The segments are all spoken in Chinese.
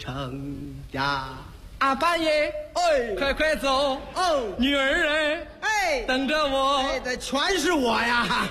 成家。 阿爸耶， 哎， 快快走哦， 女儿哎， 哎， 等着我。 哎，这全是我呀！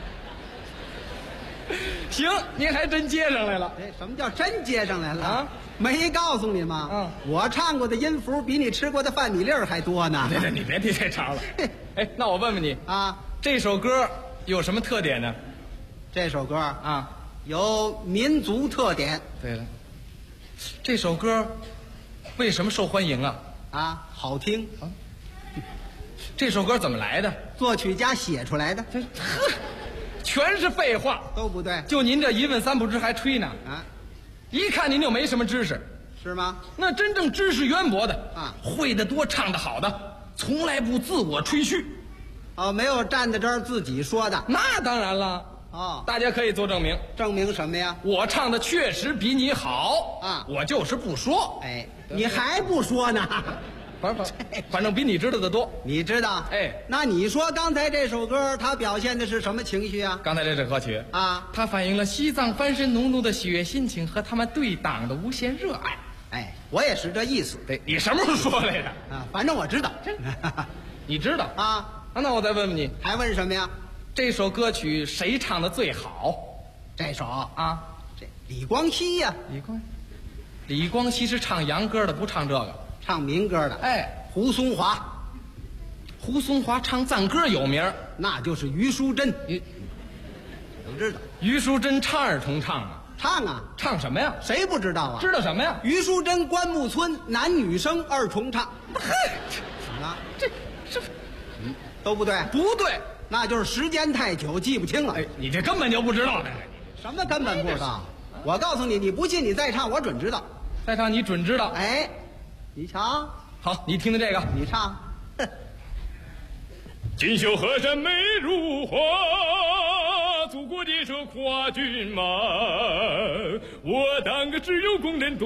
行，您还真接上来了。 哎，什么叫真接上来了啊？ 没告诉你吗？ 嗯， 我唱过的音符比你吃过的饭米粒儿还多呢。 对，你别提这茬了。哎，那我问问你啊， 这首歌有什么特点呢？ 这首歌啊， 有民族特点对了，这首歌为什么受欢迎啊？ 啊，好听。 这首歌怎么来的？ 作曲家写出来的， 全是废话， 都不对就您这一问三不知还吹呢。 啊？ 一看您就没什么知识。 是吗？ 那真正知识渊博的啊， 会得多唱得好的，从来不自我吹嘘。 哦，没有站在这儿自己说的。 那当然了， 哦， 大家可以做证明， 证明什么呀？ 我唱的确实比你好啊我就是不说。 哎，你还不说呢？ 反正比你知道的多。 你知道？ 哎， 那你说刚才这首歌，它表现的是什么情绪啊？ 刚才这首歌曲啊， 它反映了西藏翻身农奴的喜悦心情和他们对党的无限热爱。 哎，我也是这意思。 对，你什么时候说来的？ 啊，反正我知道。 你知道啊？ 那我再问问你， 还问什么呀？ 这首歌曲谁唱的最好这首啊？ 这李光羲呀， 李光羲是唱洋歌的，不唱这个。 唱民歌的。 哎， 胡松华， 胡松华唱赞歌有名， 那就是于淑珍。我知道。 于淑珍唱二重唱啊， 唱啊， 唱什么呀？ 谁不知道啊？ 知道什么呀？ 于淑珍、关牧村男女生二重唱。啊， 这都不对， 不对， 那就是时间太久记不清了。 哎，你这根本就不知道。 什么根本不知道？我告诉你，你不信你再唱，我准知道。 再唱你准知道。 哎，你瞧， 好，你听听这个， 你唱。 锦绣河山美如画，祖国的这跨骏马，我当个只有工人。